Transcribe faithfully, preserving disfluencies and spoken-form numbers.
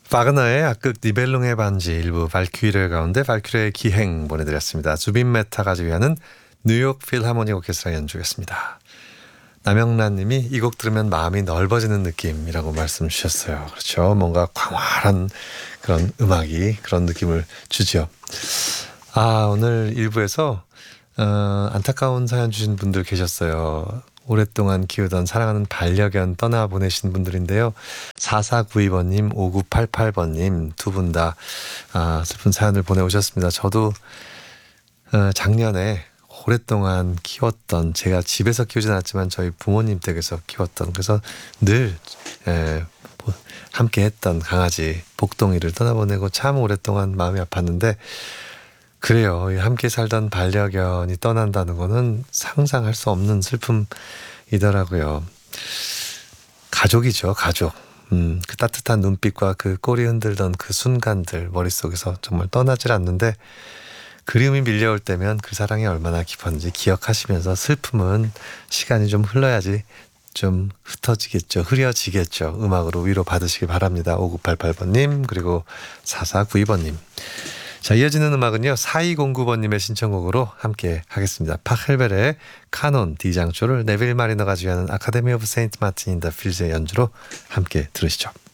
파그너의 악극 니벨룽의 반지 일부 발큐리의 가운데 발큐리의 기행 보내드렸습니다. 주빈 메타가 지휘하는 뉴욕 필하모닉 오케스트라 연주였습니다. 남영란 님이 이 곡 들으면 마음이 넓어지는 느낌이라고 말씀 주셨어요. 그렇죠. 뭔가 광활한 그런 음악이 그런 느낌을 주죠. 아, 오늘 일부에서 어, 안타까운 사연 주신 분들 계셨어요. 오랫동안 키우던 사랑하는 반려견 떠나보내신 분들인데요. 사사구이 번님, 오구팔팔 번님 두 분 다 아, 슬픈 사연을 보내오셨습니다. 저도 어, 작년에 오랫동안 키웠던, 제가 집에서 키우진 않았지만 저희 부모님 댁에서 키웠던, 그래서 늘 에, 함께 했던 강아지 복동이를 떠나보내고 참 오랫동안 마음이 아팠는데, 그래요. 함께 살던 반려견이 떠난다는 거는 상상할 수 없는 슬픔이더라고요. 가족이죠, 가족. 음, 그 따뜻한 눈빛과 그 꼬리 흔들던 그 순간들 머릿속에서 정말 떠나질 않는데, 그리움이 밀려올 때면 그 사랑이 얼마나 깊었는지 기억하시면서 슬픔은 시간이 좀 흘러야지 좀 흩어지겠죠. 흐려지겠죠. 음악으로 위로 받으시기 바랍니다. 오구팔팔 번님 그리고 사사구이 번님. 자, 이어지는 음악은요, 사이공구 번님의 신청곡으로 함께 하겠습니다. 파헬벨의 카논 D장조를 네빌 마리너가 주휘하는 아카데미 오브 세인트 마틴 인 더 필즈의 연주로 함께 들으시죠.